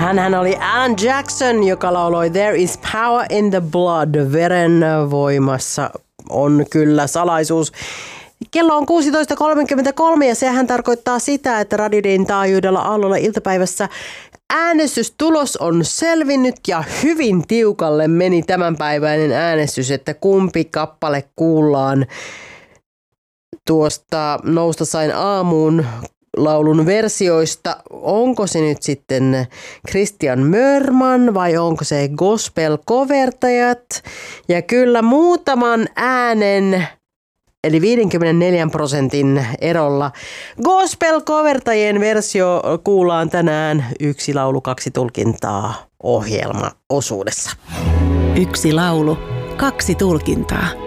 Hänhän oli Alan Jackson, joka lauloi There is power in the blood. Veren voimassa on kyllä salaisuus. Kello on 16.33 ja sehän tarkoittaa sitä, että Radio Dayn taajuudella aallolla iltapäivässä äänestystulos on selvinnyt ja hyvin tiukalle meni tämänpäiväinen äänestys, että kumpi kappale kuullaan tuosta Nousta sain aamuun laulun versioista. Onko se nyt sitten Christian Mörman vai onko se gospel-kovertajat? Ja kyllä muutaman äänen, eli 54% erolla gospel-kovertajien versio kuullaan tänään Yksi laulu, kaksi tulkintaa -ohjelmaosuudessa. Yksi laulu, kaksi tulkintaa.